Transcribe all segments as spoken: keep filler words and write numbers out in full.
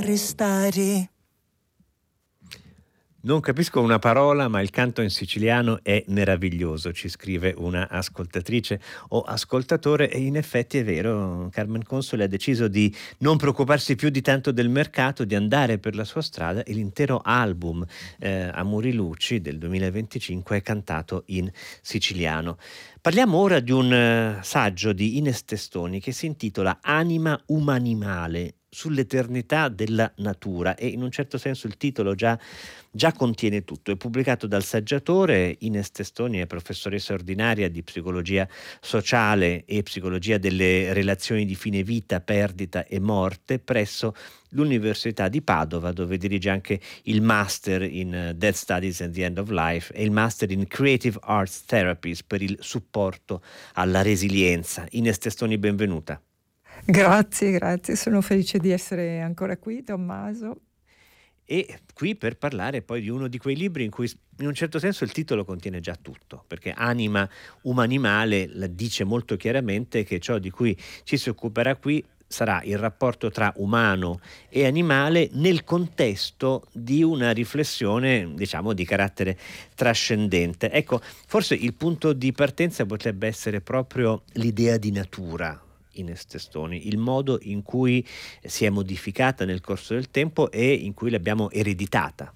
restare. Non capisco una parola, ma il canto in siciliano è meraviglioso, ci scrive una ascoltatrice o ascoltatore, e in effetti è vero, Carmen Consoli ha deciso di non preoccuparsi più di tanto del mercato, di andare per la sua strada, e l'intero album eh, Amori Luci del duemilaventicinque è cantato in siciliano. Parliamo ora di un eh, saggio di Ines Testoni che si intitola Anima umanimale, sull'eternità della natura, e in un certo senso il titolo già, già contiene tutto. È pubblicato dal saggiatore. Ines Testoni è professoressa ordinaria di psicologia sociale e psicologia delle relazioni di fine vita, perdita e morte presso l'Università di Padova, dove dirige anche il Master in Death Studies and the End of Life e il Master in Creative Arts Therapies per il supporto alla resilienza. Ines Testoni, benvenuta. Grazie, grazie, sono felice di essere ancora qui, Tommaso. E qui per parlare poi di uno di quei libri in cui in un certo senso il titolo contiene già tutto, perché Anima umanimale la dice molto chiaramente che ciò di cui ci si occuperà qui sarà il rapporto tra umano e animale nel contesto di una riflessione, diciamo, di carattere trascendente. Ecco, forse il punto di partenza potrebbe essere proprio l'idea di natura, Ines Testoni, il modo in cui si è modificata nel corso del tempo e in cui l'abbiamo ereditata.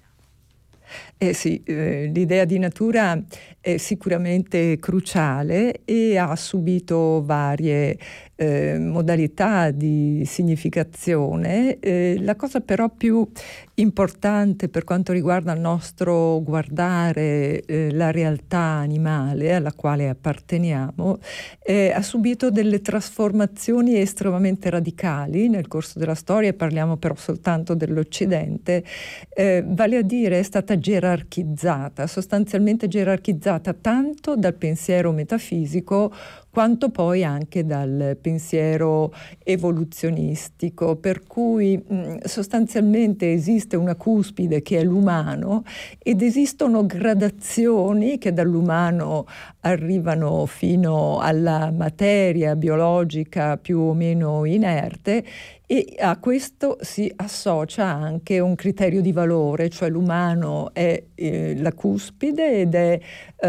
Eh sì, eh, l'idea di natura è sicuramente cruciale e ha subito varie eh, modalità di significazione. Eh, la cosa però più importante per quanto riguarda il nostro guardare eh, la realtà animale alla quale apparteniamo, eh, ha subito delle trasformazioni estremamente radicali nel corso della storia. Parliamo però soltanto dell'Occidente, eh, vale a dire è stata gerarchizzata, sostanzialmente gerarchizzata tanto dal pensiero metafisico quanto poi anche dal pensiero evoluzionistico, per cui mh, sostanzialmente esiste una cuspide che è l'umano ed esistono gradazioni che dall'umano arrivano fino alla materia biologica più o meno inerte, e a questo si associa anche un criterio di valore, cioè l'umano è eh, la cuspide ed è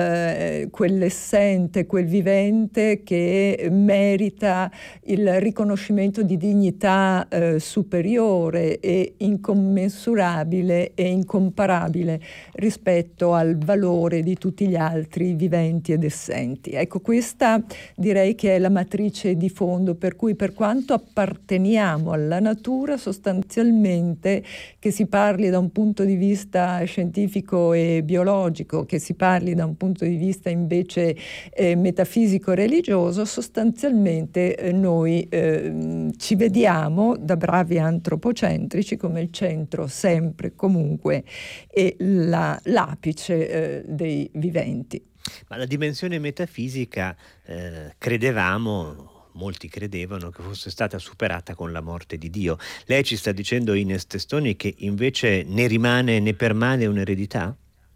eh, quell'essente, quel vivente che merita il riconoscimento di dignità eh, superiore e incommensurabile e incomparabile rispetto al valore di tutti gli altri viventi ed essenti. Ecco, questa direi che è la matrice di fondo, per cui per quanto apparteniamo alla natura, sostanzialmente, che si parli da un punto di vista scientifico e biologico, che si parli da un punto di vista invece eh, metafisico e religioso, sostanzialmente eh, noi eh, ci vediamo da bravi antropocentrici come il centro sempre, comunque, e la, l'apice eh, dei viventi. Ma la dimensione metafisica eh, credevamo, molti credevano che fosse stata superata con la morte di Dio. Lei ci sta dicendo, Ines Testoni, che invece ne rimane, ne permane un'eredità?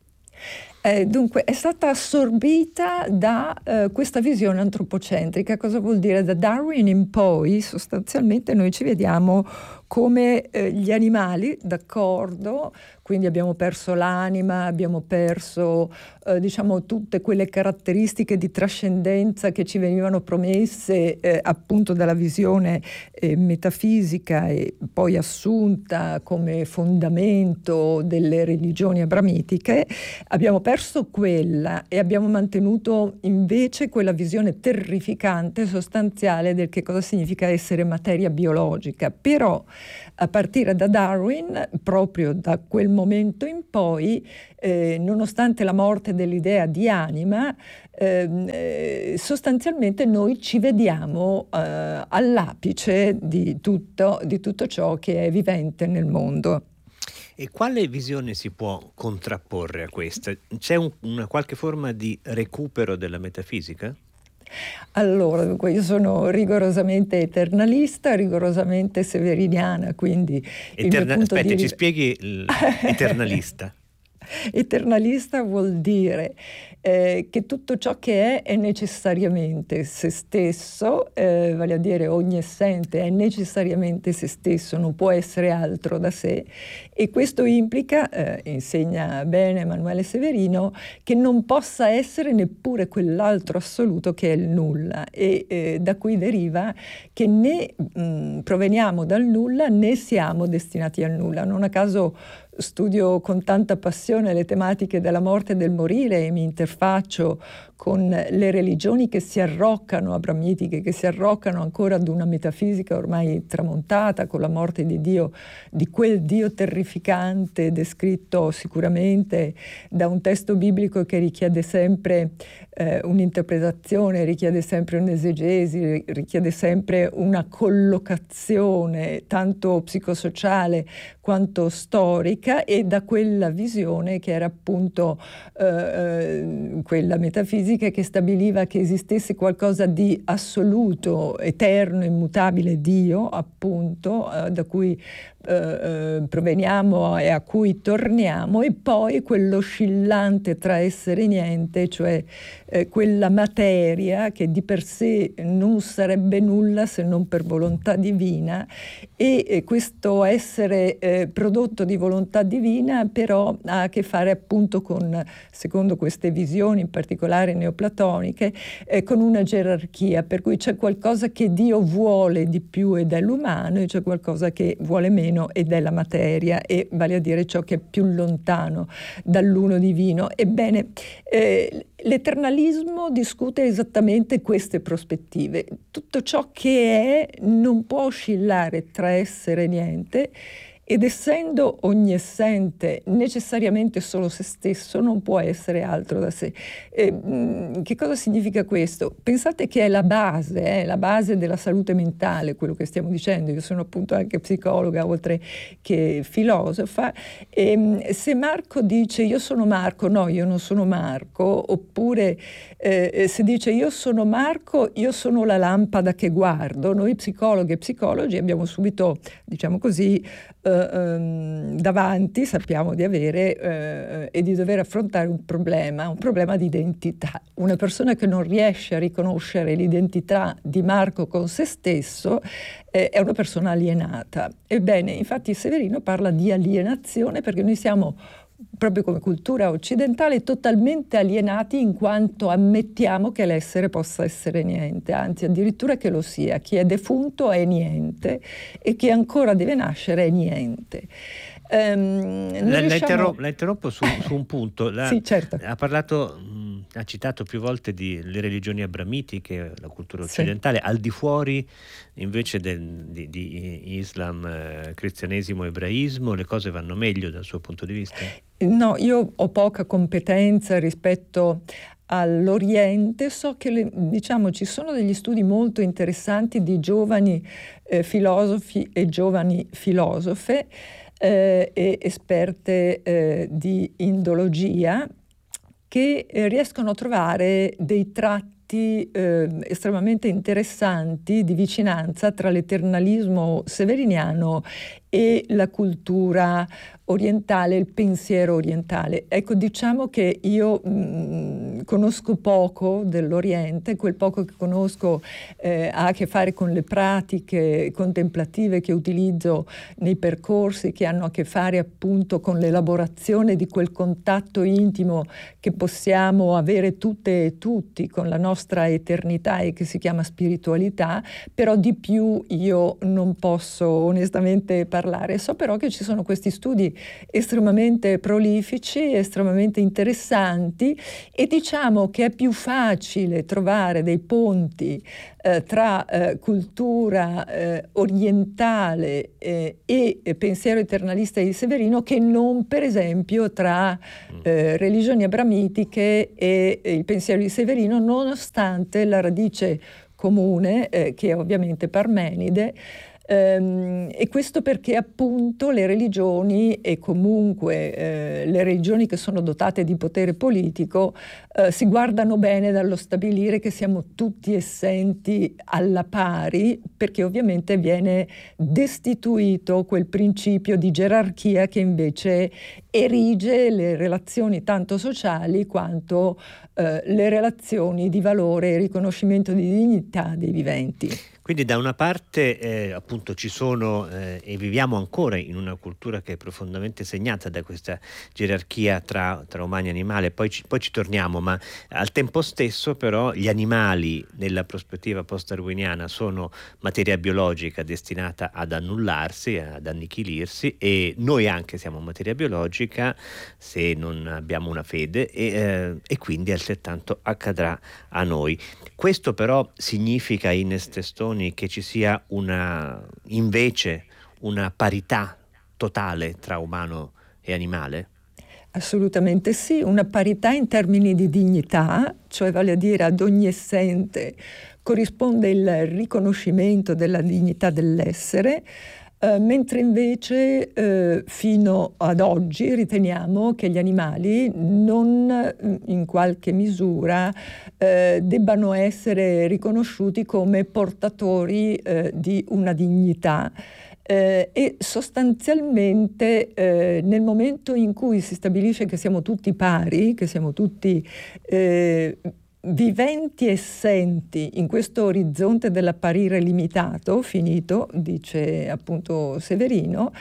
Eh, dunque è stata assorbita da eh, questa visione antropocentrica. Cosa vuol dire? Da Darwin in poi sostanzialmente noi ci vediamo come eh, gli animali, d'accordo, quindi abbiamo perso l'anima, abbiamo perso eh, diciamo tutte quelle caratteristiche di trascendenza che ci venivano promesse eh, appunto dalla visione eh, metafisica e poi assunta come fondamento delle religioni abramitiche. Abbiamo perso quella e abbiamo mantenuto invece quella visione terrificante, sostanziale del che cosa significa essere materia biologica. Però a partire da Darwin, proprio da quel momento in poi, eh, nonostante la morte dell'idea di anima, eh, sostanzialmente noi ci vediamo eh, all'apice di tutto, di tutto ciò che è vivente nel mondo. E quale visione si può contrapporre a questa? C'è un, una qualche forma di recupero della metafisica? Allora, dunque, io sono rigorosamente eternalista, rigorosamente severiniana, quindi Eterna- il mio punto Aspetti, di... ci spieghi l'eternalista? Eternalista vuol dire eh, che tutto ciò che è è necessariamente se stesso, eh, vale a dire ogni essente è necessariamente se stesso, non può essere altro da sé, e questo implica, eh, insegna bene Emanuele Severino, che non possa essere neppure quell'altro assoluto che è il nulla, e eh, da cui deriva che né mh, proveniamo dal nulla né siamo destinati al nulla. Non a caso studio con tanta passione le tematiche della morte e del morire e mi interfaccio con le religioni che si arroccano, abramitiche, che si arroccano ancora ad una metafisica ormai tramontata, con la morte di Dio, di quel Dio terrificante descritto sicuramente da un testo biblico che richiede sempre eh, un'interpretazione, richiede sempre un'esegesi, richiede sempre una collocazione tanto psicosociale quanto storica, e da quella visione che era appunto eh, quella metafisica che stabiliva che esistesse qualcosa di assoluto, eterno, immutabile, Dio appunto, eh, da cui eh, proveniamo e a cui torniamo, e poi quell'oscillante tra essere e niente, cioè eh, quella materia che di per sé non sarebbe nulla se non per volontà divina, e eh, questo essere eh, prodotto di volontà divina però ha a che fare appunto con, secondo queste visioni in particolare neoplatoniche, eh, con una gerarchia, per cui c'è qualcosa che Dio vuole di più ed è l'umano, e c'è qualcosa che vuole meno ed è la materia, e vale a dire ciò che è più lontano dall'uno divino. Ebbene, eh, l'eternalismo discute esattamente queste prospettive. Tutto ciò che è non può oscillare tra essere e niente, ed essendo ogni essente necessariamente solo se stesso, non può essere altro da sé. Eh, che cosa significa questo? Pensate che è la base, eh, la base della salute mentale, quello che stiamo dicendo. Io sono appunto anche psicologa, oltre che filosofa, e se Marco dice io sono Marco, no, io non sono Marco, oppure eh, se dice io sono Marco, io sono la lampada che guardo, noi psicologhe e psicologi abbiamo subito, diciamo così, Uh, um, davanti sappiamo di avere uh, e di dover affrontare un problema, un problema di identità. Una persona che non riesce a riconoscere l'identità di Marco con se stesso eh, è una persona alienata. Ebbene, infatti Severino parla di alienazione, perché noi siamo, proprio come cultura occidentale, totalmente alienati, in quanto ammettiamo che l'essere possa essere niente, anzi addirittura che lo sia. Chi è defunto è niente e chi ancora deve nascere è niente. Um, la, riusciamo... la, interrompo, la interrompo su, su un punto. La, sì, certo. Ha parlato, mh, ha citato più volte di le religioni abramitiche, la cultura occidentale, sì. Al di fuori invece del, di, di Islam, eh, cristianesimo, ebraismo, le cose vanno meglio dal suo punto di vista? No, io ho poca competenza rispetto all'Oriente. So che le, diciamo, ci sono degli studi molto interessanti di giovani eh, filosofi e giovani filosofe eh, e esperte eh, di indologia, che eh, riescono a trovare dei tratti Eh, estremamente interessanti di vicinanza tra l'eternalismo severiniano e la cultura orientale, il pensiero orientale. Ecco, diciamo che io mh, conosco poco dell'Oriente, quel poco che conosco eh, ha a che fare con le pratiche contemplative che utilizzo nei percorsi, che hanno a che fare appunto con l'elaborazione di quel contatto intimo che possiamo avere tutte e tutti con la nostra eternità e che si chiama spiritualità, però di più io non posso onestamente parlare. So però che ci sono questi studi estremamente prolifici, estremamente interessanti, e diciamo che è più facile trovare dei ponti eh, tra eh, cultura eh, orientale eh, e pensiero eternalista di Severino che non, per esempio, tra eh, religioni abramitiche e, e il pensiero di Severino, nonostante la radice comune, eh, che è ovviamente Parmenide, Ehm, e questo perché appunto le religioni e comunque eh, le religioni che sono dotate di potere politico eh, si guardano bene dallo stabilire che siamo tutti essenti alla pari, perché ovviamente viene destituito quel principio di gerarchia che invece erige le relazioni tanto sociali quanto eh, le relazioni di valore e riconoscimento di dignità dei viventi. Quindi da una parte eh, appunto ci sono eh, e viviamo ancora in una cultura che è profondamente segnata da questa gerarchia tra, tra umani e animali, poi ci, poi ci torniamo, ma al tempo stesso però gli animali nella prospettiva post-darwiniana sono materia biologica destinata ad annullarsi, ad annichilirsi, e noi anche siamo materia biologica se non abbiamo una fede e, eh, e quindi altrettanto accadrà a noi. Questo però significa in estestoni che ci sia una invece una parità totale tra umano e animale? Assolutamente sì, una parità in termini di dignità, cioè vale a dire ad ogni essente corrisponde il riconoscimento della dignità dell'essere, eh, mentre invece eh, fino ad oggi riteniamo che gli animali non in qualche misura eh, debbano essere riconosciuti come portatori eh, di una dignità. Eh, e sostanzialmente eh, nel momento in cui si stabilisce che siamo tutti pari, che siamo tutti eh, viventi essenti in questo orizzonte dell'apparire limitato, finito, dice appunto Severino,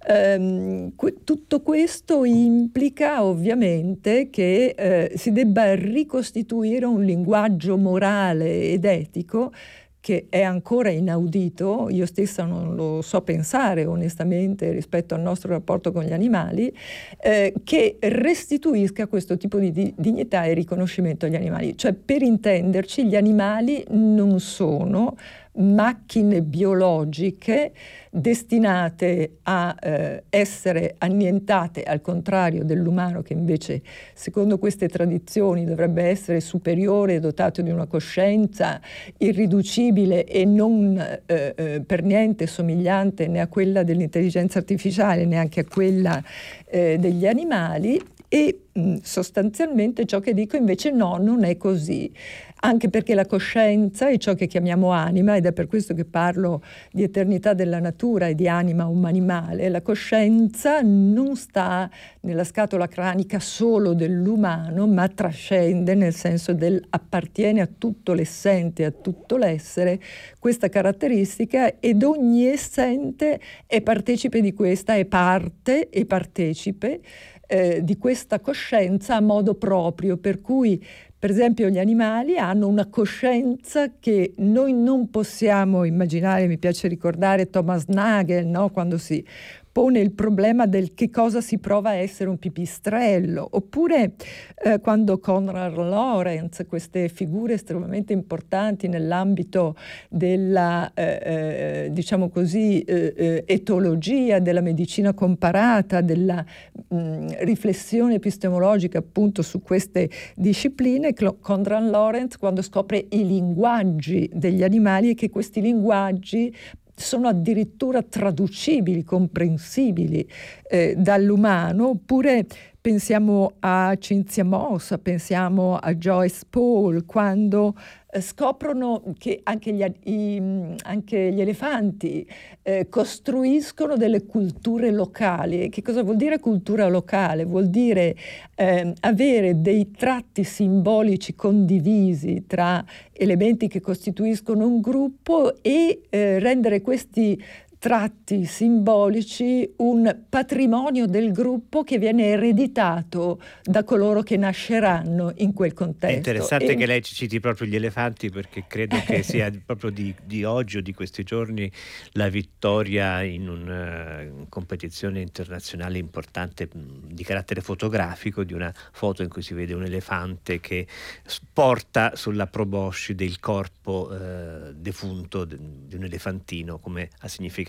ehm, que- tutto questo implica ovviamente che eh, si debba ricostituire un linguaggio morale ed etico che è ancora inaudito, io stessa non lo so pensare onestamente rispetto al nostro rapporto con gli animali, eh, che restituisca questo tipo di, di dignità e riconoscimento agli animali. Cioè, per intenderci, gli animali non sono macchine biologiche destinate a eh, essere annientate, al contrario dell'umano che invece secondo queste tradizioni dovrebbe essere superiore, dotato di una coscienza irriducibile e non eh, eh, per niente somigliante né a quella dell'intelligenza artificiale neanche a quella eh, degli animali. E mh, sostanzialmente ciò che dico invece no, non è così, anche perché la coscienza è ciò che chiamiamo anima, ed è per questo che parlo di eternità della natura e di anima umanimale. La coscienza non sta nella scatola cranica solo dell'umano, ma trascende, nel senso del appartiene a tutto l'essente, a tutto l'essere, questa caratteristica, ed ogni essente è partecipe di questa, è parte e partecipe Eh, di questa coscienza a modo proprio, per cui per esempio gli animali hanno una coscienza che noi non possiamo immaginare. Mi piace ricordare Thomas Nagel, no? Quando si pone il problema del che cosa si prova a essere un pipistrello, oppure eh, quando Konrad Lorenz, queste figure estremamente importanti nell'ambito della eh, eh, diciamo così eh, eh, etologia, della medicina comparata, della mh, riflessione epistemologica appunto su queste discipline, Konrad Lorenz quando scopre i linguaggi degli animali e che questi linguaggi sono addirittura traducibili, comprensibili eh, dall'umano, oppure pensiamo a Cinzia Mossa, pensiamo a Joyce Paul, quando eh, scoprono che anche gli, i, anche gli elefanti eh, costruiscono delle culture locali. Che cosa vuol dire cultura locale? Vuol dire eh, avere dei tratti simbolici condivisi tra elementi che costituiscono un gruppo e eh, rendere questi tratti simbolici un patrimonio del gruppo che viene ereditato da coloro che nasceranno in quel contesto. È interessante e... che lei ci citi proprio gli elefanti, perché credo che sia proprio di, di oggi o di questi giorni la vittoria in una competizione internazionale importante di carattere fotografico, di una foto in cui si vede un elefante che porta sulla proboscide il corpo eh, defunto di un elefantino come a significare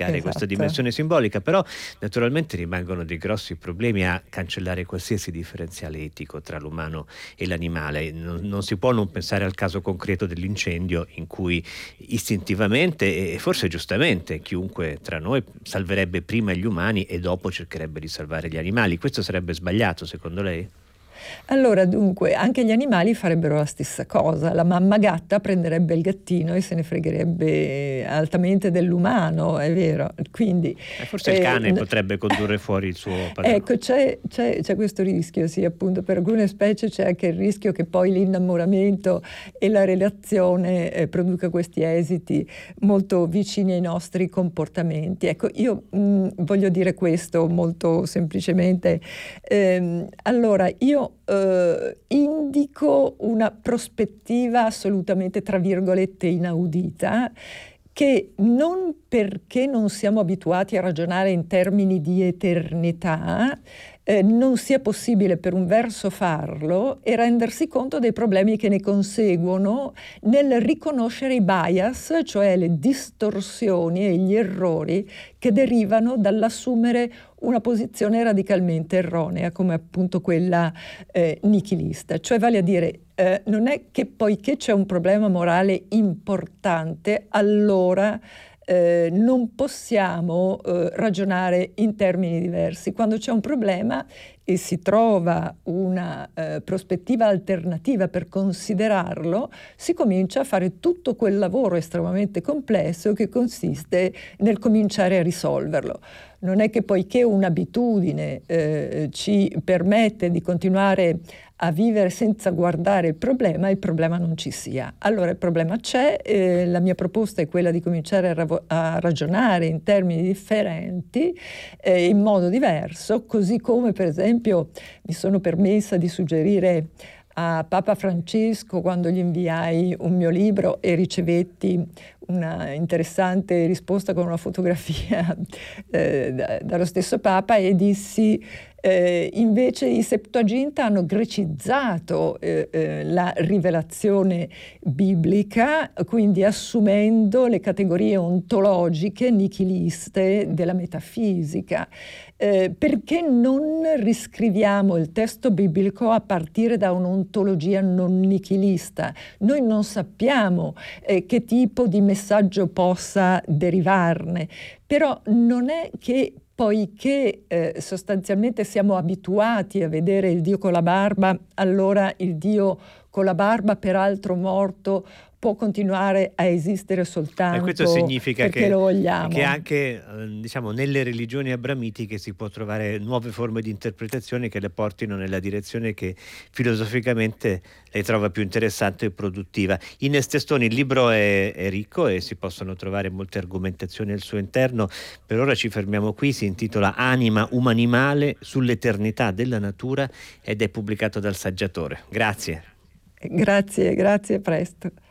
modificare esatto. questa dimensione simbolica, però naturalmente rimangono dei grossi problemi a cancellare qualsiasi differenziale etico tra l'umano e l'animale. Non, non si può non pensare al caso concreto dell'incendio, in cui istintivamente e forse giustamente chiunque tra noi salverebbe prima gli umani e dopo cercherebbe di salvare gli animali. Questo sarebbe sbagliato, secondo lei? Allora, dunque, anche gli animali farebbero la stessa cosa. La mamma gatta prenderebbe il gattino e se ne fregherebbe altamente dell'umano, è vero. Quindi, eh, forse il cane eh, potrebbe condurre fuori il suo padrone. Ecco, c'è, c'è, c'è questo rischio, sì, appunto. Per alcune specie c'è anche il rischio che poi l'innamoramento e la relazione eh, produca questi esiti molto vicini ai nostri comportamenti. Ecco, io mh, voglio dire questo molto semplicemente. Ehm, allora, io Uh, indico una prospettiva assolutamente, tra virgolette, inaudita, che non perché non siamo abituati a ragionare in termini di eternità eh, non sia possibile per un verso farlo e rendersi conto dei problemi che ne conseguono nel riconoscere i bias, cioè le distorsioni e gli errori che derivano dall'assumere una posizione radicalmente erronea, come appunto quella eh, nichilista. Cioè, vale a dire, eh, non è che poiché c'è un problema morale importante, allora eh, non possiamo eh, ragionare in termini diversi. Quando c'è un problema e si trova una eh, prospettiva alternativa per considerarlo, si comincia a fare tutto quel lavoro estremamente complesso che consiste nel cominciare a risolverlo. Non è che poiché un'abitudine eh, ci permette di continuare a vivere senza guardare il problema, il problema non ci sia. Allora il problema c'è, eh, la mia proposta è quella di cominciare a, ravo- a ragionare in termini differenti, eh, in modo diverso, così come per esempio mi sono permessa di suggerire a Papa Francesco, quando gli inviai un mio libro e ricevetti una interessante risposta con una fotografia eh, da, dallo stesso Papa, e dissi eh, invece i Septuaginta hanno grecizzato eh, eh, la rivelazione biblica, quindi assumendo le categorie ontologiche nichiliste della metafisica. Eh, perché non riscriviamo il testo biblico a partire da un'ontologia non nichilista? Noi non sappiamo eh, che tipo di messaggio possa derivarne, però non è che poiché eh, sostanzialmente siamo abituati a vedere il Dio con la barba, allora il Dio con la barba, peraltro morto, può continuare a esistere soltanto e questo significa perché che, lo vogliamo. Che anche eh, diciamo, nelle religioni abramitiche si può trovare nuove forme di interpretazione che le portino nella direzione che filosoficamente lei trova più interessante e produttiva. Ines Testoni, il libro è, è ricco e si possono trovare molte argomentazioni al suo interno. Per ora ci fermiamo qui, si intitola Anima umanimale sull'eternità della natura ed è pubblicato dal Saggiatore. Grazie. Grazie, grazie, a presto.